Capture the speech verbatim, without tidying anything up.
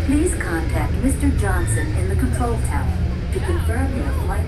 Please contact Mister Johnson in the control tower to confirm your flight